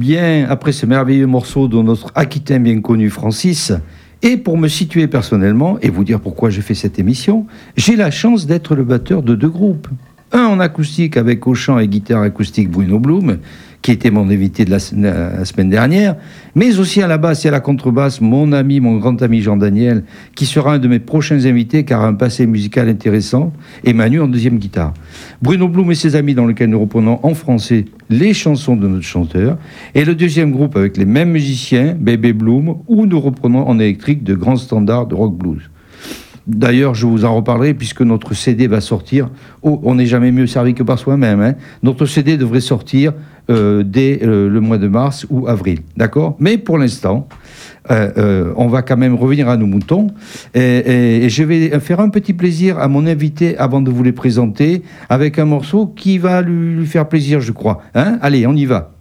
bien après ce merveilleux morceau de notre Aquitain bien connu Francis, et pour me situer personnellement et vous dire pourquoi j'ai fait cette émission, j'ai la chance d'être le batteur de 2 groupes. Un en acoustique avec au chant et guitare acoustique Bruno Blum, qui était mon invité de la semaine dernière, mais aussi à la basse et à la contrebasse, mon grand ami Jean Daniel, qui sera un de mes prochains invités car a un passé musical intéressant, et Manu en deuxième guitare. Bruno Blum et ses amis dans lequel nous reprenons en français les chansons de notre chanteur, et le deuxième groupe avec les mêmes musiciens, Bébé Blum, où nous reprenons en électrique de grands standards de rock blues. D'ailleurs, je vous en reparlerai puisque notre CD va sortir. Oh, on n'est jamais mieux servi que par soi-même. Hein. Notre CD devrait sortir dès le mois de mars ou avril. D'accord ? Mais pour l'instant, on va quand même revenir à nos moutons. Et je vais faire un petit plaisir à mon invité avant de vous les présenter avec un morceau qui va lui faire plaisir, je crois. Hein ? Allez, on y va.